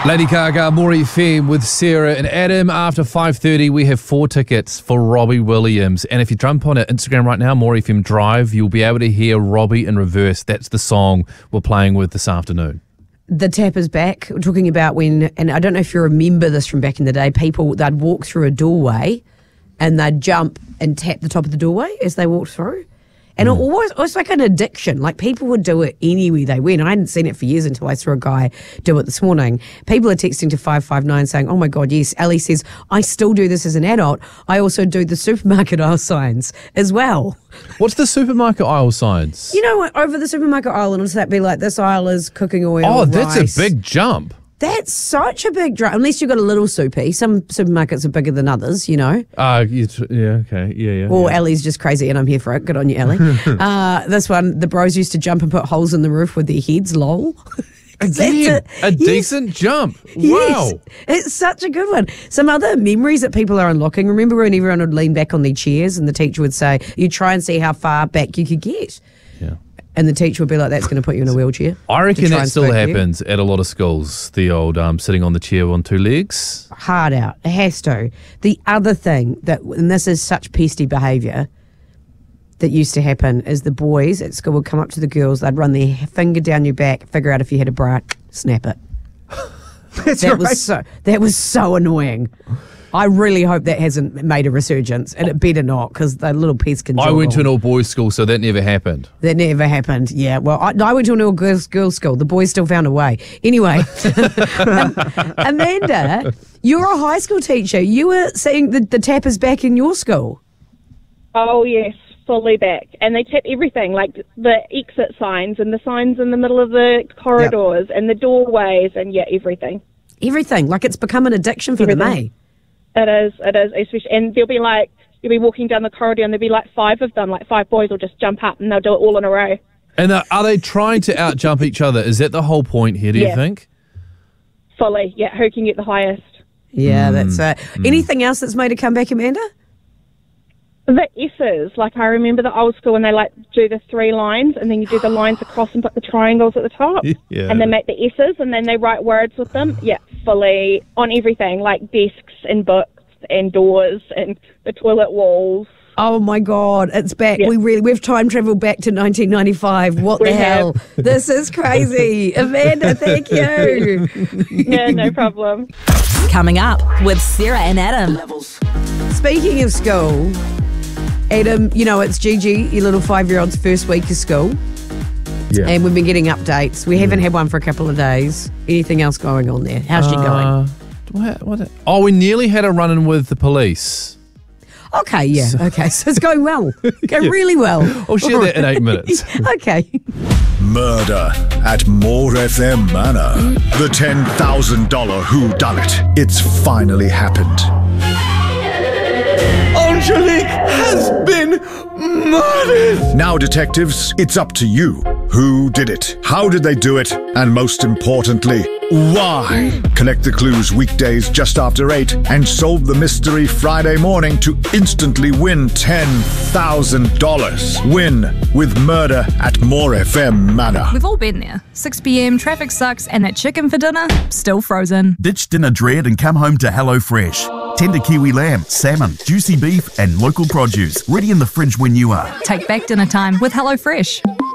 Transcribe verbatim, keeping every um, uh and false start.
Lady Gaga, More F M with Sarah and Adam. After five thirty, we have four tickets for Robbie Williams. And if you jump on our Instagram right now, More F M Drive, you'll be able to hear Robbie in reverse. That's the song we're playing with this afternoon. The tap is back. We're talking about when, and I don't know if you remember this from back in the day, people, they'd walk through a doorway and they'd jump and tap the top of the doorway as they walked through. And mm. it always, it was like an addiction. Like people would do it anywhere they went. I hadn't seen it for years until I saw a guy do it this morning. People are texting to five five nine saying, oh my God, yes. Ellie says, I still do this as an adult. I also do the supermarket aisle signs as well. What's the supermarket aisle signs? You know, over the supermarket aisle, and it'll be like, this aisle is cooking oil. Oh, that's rice. a big jump. That's such a big drop, unless you've got a little soupy. Some supermarkets are bigger than others, you know. Uh, yeah, okay, yeah, yeah. Or yeah. Ellie's just crazy and I'm here for it. Good on you, Ellie. uh, this one, the bros used to jump and put holes in the roof with their heads, lol. Again, a, a yes. decent jump. Wow. Yes, it's such a good one. Some other memories that people are unlocking. Remember when everyone would lean back on their chairs and the teacher would say, you try and see how far back you could get. Yeah. And the teacher would be like, that's going to put you in a wheelchair. I reckon that still happens you. at a lot of schools, the old um, sitting on the chair on two legs. Hard out. It has to. The other thing, that, and this is such pesty behaviour that used to happen, is the boys at school would come up to the girls, they'd run their finger down your back, figure out if you had a bra, snap it. That's that right. Was so, that was so annoying. I really hope that hasn't made a resurgence, and it better not, because the little pests can. I went all. to an all-boys school, so that never happened. That never happened, yeah. Well, I, I went to an all-girls girls school. The boys still found a way. Anyway, um, Amanda, you're a high school teacher. You were saying that the tap is back in your school. Oh, yes, fully back. And they tap everything, like the exit signs and the signs in the middle of the corridors yep. and the doorways and, yeah, everything. Everything. Like it's become an addiction for everything. them, eh? It is, it is, especially, and there'll be like, you'll be walking down the corridor and there'll be like five of them, like five boys will just jump up and they'll do it all in a row. And uh, are they trying to out-jump each other? Is that the whole point here, do yeah. you think? Fully, yeah, who can get the highest. Yeah, mm. that's it. Uh, mm. Anything else that's made a comeback, Amanda? The S's, like I remember the old school when they like do the three lines and then you do the lines across and put the triangles at the top yeah. and they make the S's and then they write words with them. Yeah, fully on everything, like desks and books and doors and the toilet walls. Oh my God, it's back. Yeah. We really, we've time travelled back to nineteen ninety-five. What we the hell? have. This is crazy. Amanda, thank you. Yeah, no problem. Coming up with Sarah and Adam. Speaking of school, Adam, you know, it's Gigi, your little five-year-old's first week of school. Yeah. And we've been getting updates. We haven't had one for a couple of days. Anything else going on there? How's she uh, going? What, what, oh, we nearly had a run-in with the police. Okay, yeah. So, okay, so it's going well. Going yeah. really well. I'll share that in eight minutes. Okay. Murder at More F M Manor. The ten thousand dollars whodunit. It's finally happened. Angelique has been murdered! Now, detectives, it's up to you. Who did it? How did they do it? And most importantly, why? Collect the clues weekdays just after eight and solve the mystery Friday morning to instantly win ten thousand dollars. Win with Murder at More F M Manor. We've all been there. six p.m, traffic sucks, and that chicken for dinner, still frozen. Ditch dinner dread and come home to HelloFresh. Tender kiwi lamb, salmon, juicy beef, and local produce ready in the fridge when you are. Take back dinner time with HelloFresh.